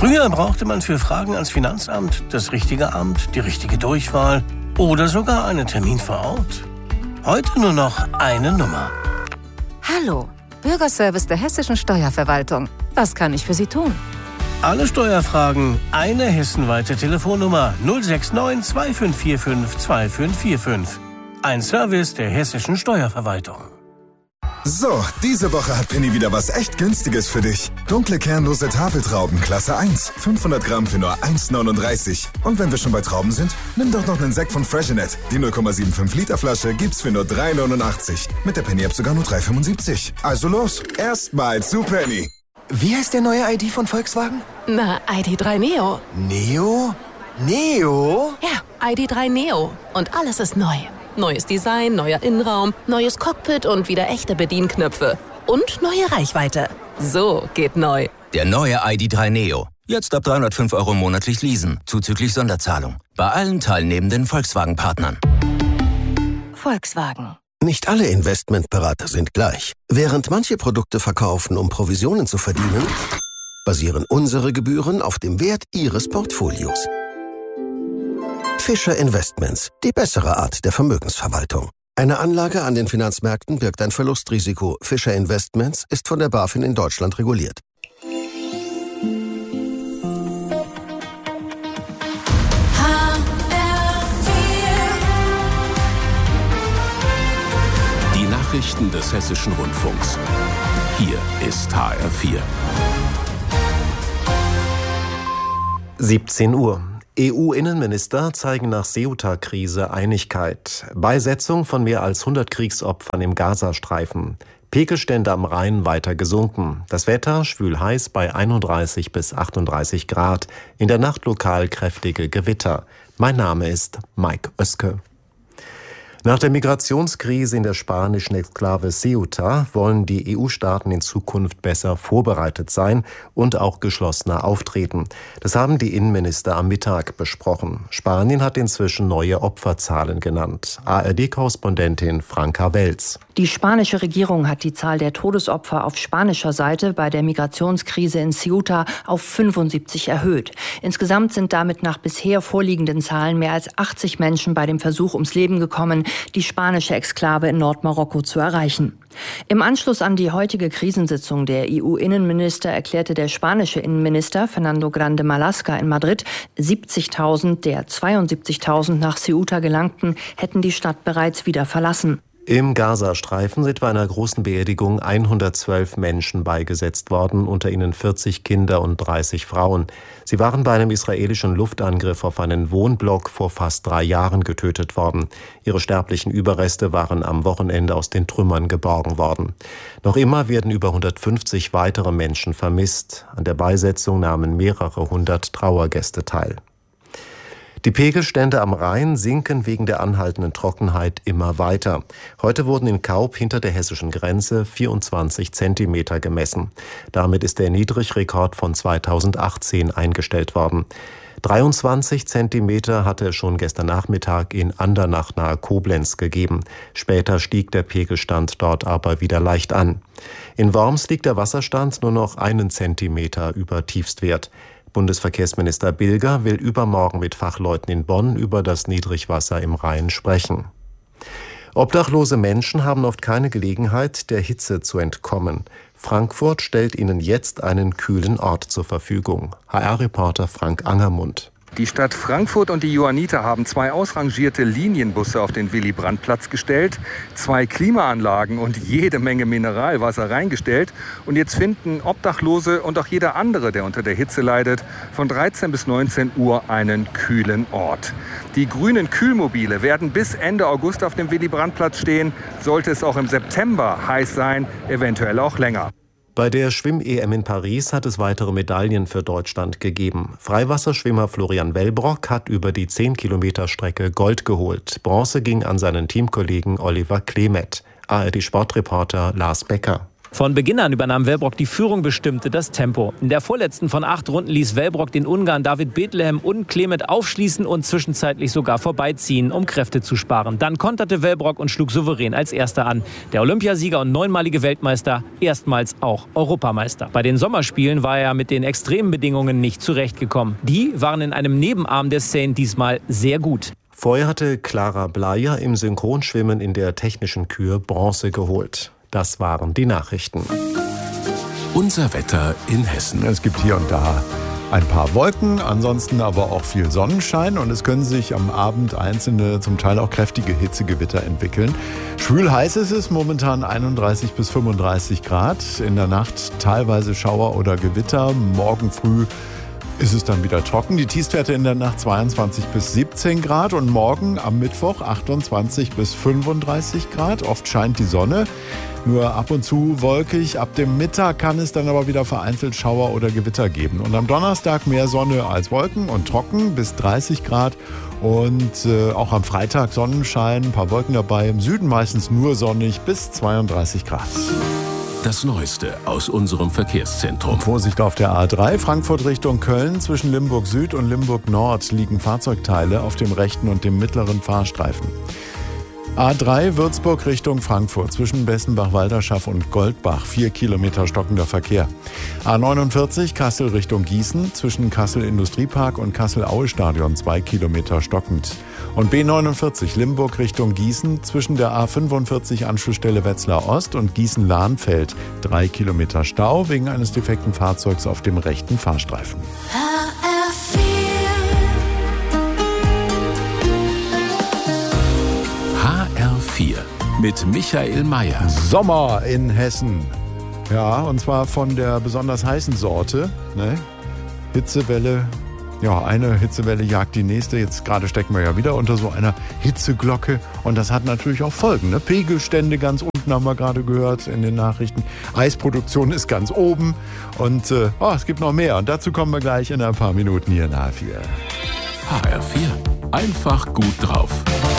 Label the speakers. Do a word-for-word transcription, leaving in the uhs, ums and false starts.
Speaker 1: Früher brauchte man für Fragen ans Finanzamt das richtige Amt, die richtige Durchwahl oder sogar einen Termin vor Ort. Heute nur noch eine Nummer.
Speaker 2: Hallo, Bürgerservice der Hessischen Steuerverwaltung. Was kann ich für Sie tun?
Speaker 1: Alle Steuerfragen, eine hessenweite Telefonnummer null sechs neun zwei fünf vier fünf zwei fünf vier fünf. Ein Service der Hessischen Steuerverwaltung.
Speaker 3: So, diese Woche hat Penny wieder was echt Günstiges für dich. Dunkle kernlose Tafeltrauben, Klasse eins. fünfhundert Gramm für nur eins neununddreißig. Und wenn wir schon bei Trauben sind, nimm doch noch einen Sekt von Freshenet. Die null Komma fünfundsiebzig Liter Flasche gibt's für nur drei neunundachtzig. Mit der Penny-App sogar nur drei fünfundsiebzig. Also los, erstmal zu Penny.
Speaker 4: Wie heißt der neue I D von Volkswagen?
Speaker 5: Na, I D drei Neo.
Speaker 4: Neo? Neo?
Speaker 5: Ja, I D drei Neo. Und alles ist neu. Neues Design, neuer Innenraum, neues Cockpit und wieder echte Bedienknöpfe. Und neue Reichweite. So geht neu.
Speaker 6: Der neue I D drei Neo. Jetzt ab dreihundertfünf Euro monatlich leasen, zuzüglich Sonderzahlung. Bei allen teilnehmenden Volkswagen-Partnern.
Speaker 5: Volkswagen.
Speaker 7: Nicht alle Investmentberater sind gleich. Während manche Produkte verkaufen, um Provisionen zu verdienen, basieren unsere Gebühren auf dem Wert Ihres Portfolios. Fischer Investments, die bessere Art der Vermögensverwaltung. Eine Anlage an den Finanzmärkten birgt ein Verlustrisiko. Fischer Investments ist von der BaFin in Deutschland reguliert.
Speaker 8: Die Nachrichten des Hessischen Rundfunks. Hier ist H R vier.
Speaker 9: siebzehn Uhr. E U-Innenminister zeigen nach Ceuta-Krise Einigkeit. Beisetzung von mehr als hundert Kriegsopfern im Gazastreifen. Pegelstände am Rhein weiter gesunken. Das Wetter schwül heiß bei einunddreißig bis achtunddreißig Grad. In der Nacht lokal kräftige Gewitter. Mein Name ist Mike Oeske. Nach der Migrationskrise in der spanischen Exklave Ceuta wollen die E U-Staaten in Zukunft besser vorbereitet sein und auch geschlossener auftreten. Das haben die Innenminister am Mittag besprochen. Spanien hat inzwischen neue Opferzahlen genannt. A R D-Korrespondentin Franka Welz.
Speaker 10: Die spanische Regierung hat die Zahl der Todesopfer auf spanischer Seite bei der Migrationskrise in Ceuta auf fünfundsiebzig erhöht. Insgesamt sind damit nach bisher vorliegenden Zahlen mehr als achtzig Menschen bei dem Versuch ums Leben gekommen, die spanische Exklave in Nordmarokko zu erreichen. Im Anschluss an die heutige Krisensitzung der E U-Innenminister erklärte der spanische Innenminister Fernando Grande Marlaska in Madrid, siebzigtausend der zweiundsiebzigtausend nach Ceuta gelangten hätten die Stadt bereits wieder verlassen.
Speaker 9: Im Gazastreifen sind bei einer großen Beerdigung hundertzwölf Menschen beigesetzt worden, unter ihnen vierzig Kinder und dreißig Frauen. Sie waren bei einem israelischen Luftangriff auf einen Wohnblock vor fast drei Jahren getötet worden. Ihre sterblichen Überreste waren am Wochenende aus den Trümmern geborgen worden. Noch immer werden über hundertfünfzig weitere Menschen vermisst. An der Beisetzung nahmen mehrere hundert Trauergäste teil. Die Pegelstände am Rhein sinken wegen der anhaltenden Trockenheit immer weiter. Heute wurden in Kaub hinter der hessischen Grenze vierundzwanzig Zentimeter gemessen. Damit ist der Niedrigrekord von zweitausendachtzehn eingestellt worden. dreiundzwanzig Zentimeter hatte es schon gestern Nachmittag in Andernach nahe Koblenz gegeben. Später stieg der Pegelstand dort aber wieder leicht an. In Worms liegt der Wasserstand nur noch einen Zentimeter über Tiefstwert. Bundesverkehrsminister Bilger will übermorgen mit Fachleuten in Bonn über das Niedrigwasser im Rhein sprechen. Obdachlose Menschen haben oft keine Gelegenheit, der Hitze zu entkommen. Frankfurt stellt ihnen jetzt einen kühlen Ort zur Verfügung. H R-Reporter Frank Angermund.
Speaker 11: Die Stadt Frankfurt und die Johanniter haben zwei ausrangierte Linienbusse auf den Willy-Brandt-Platz gestellt, zwei Klimaanlagen und jede Menge Mineralwasser reingestellt. Und jetzt finden Obdachlose und auch jeder andere, der unter der Hitze leidet, von dreizehn bis neunzehn Uhr einen kühlen Ort. Die grünen Kühlmobile werden bis Ende August auf dem Willy-Brandt-Platz stehen. Sollte es auch im September heiß sein, eventuell auch länger.
Speaker 9: Bei der Schwimm-E M in Paris hat es weitere Medaillen für Deutschland gegeben. Freiwasserschwimmer Florian Wellbrock hat über die zehn Kilometer Strecke Gold geholt. Bronze ging an seinen Teamkollegen Oliver Klemet. A R D-Sportreporter Lars Becker.
Speaker 12: Von Beginn an übernahm Wellbrock die Führung, bestimmte das Tempo. In der vorletzten von acht Runden ließ Wellbrock den Ungarn David Bethlehem unklement aufschließen und zwischenzeitlich sogar vorbeiziehen, um Kräfte zu sparen. Dann konterte Wellbrock und schlug souverän als Erster an. Der Olympiasieger und neunmalige Weltmeister, erstmals auch Europameister. Bei den Sommerspielen war er mit den extremen Bedingungen nicht zurechtgekommen. Die waren in einem Nebenarm des Seine diesmal sehr gut.
Speaker 9: Vorher hatte Clara Bleier im Synchronschwimmen in der technischen Kür Bronze geholt. Das waren die Nachrichten.
Speaker 8: Unser Wetter in Hessen.
Speaker 13: Es gibt hier und da ein paar Wolken, ansonsten aber auch viel Sonnenschein und es können sich am Abend einzelne, zum Teil auch kräftige Hitzegewitter entwickeln. Schwül heiß ist es, momentan einunddreißig bis fünfunddreißig Grad. In der Nacht teilweise Schauer oder Gewitter. Morgen früh ist es dann wieder trocken. Die Tiefstwerte in der Nacht zweiundzwanzig bis siebzehn Grad und morgen am Mittwoch achtundzwanzig bis fünfunddreißig Grad. Oft scheint die Sonne, nur ab und zu wolkig. Ab dem Mittag kann es dann aber wieder vereinzelt Schauer oder Gewitter geben. Und am Donnerstag mehr Sonne als Wolken und trocken bis dreißig Grad. Und äh, auch am Freitag Sonnenschein, ein paar Wolken dabei. Im Süden meistens nur sonnig bis zweiunddreißig Grad.
Speaker 8: Das Neueste aus unserem Verkehrszentrum.
Speaker 13: Vorsicht auf der A drei, Frankfurt Richtung Köln. Zwischen Limburg Süd und Limburg Nord liegen Fahrzeugteile auf dem rechten und dem mittleren Fahrstreifen. A drei, Würzburg Richtung Frankfurt. Zwischen Bessenbach-Walderschaff und Goldbach. Vier Kilometer stockender Verkehr. A neunundvierzig, Kassel Richtung Gießen. Zwischen Kassel Industriepark und Kassel-Aue-Stadion. Zwei Kilometer stockend. Und B neunundvierzig, Limburg Richtung Gießen. Zwischen der A fünfundvierzig, Anschlussstelle Wetzlar Ost und Gießen-Lahnfeld. Drei Kilometer Stau wegen eines defekten Fahrzeugs auf dem rechten Fahrstreifen.
Speaker 8: H R vier mit Michael Mayer.
Speaker 13: Sommer in Hessen. Ja, und zwar von der besonders heißen Sorte. Ne? Hitzewelle. Ja, eine Hitzewelle jagt die nächste. Jetzt gerade stecken wir ja wieder unter so einer Hitzeglocke. Und das hat natürlich auch Folgen. Ne? Pegelstände ganz unten haben wir gerade gehört in den Nachrichten. Eisproduktion ist ganz oben. Und äh, oh, es gibt noch mehr. Und dazu kommen wir gleich in ein paar Minuten hier in H R vier.
Speaker 8: H R vier. Einfach gut drauf.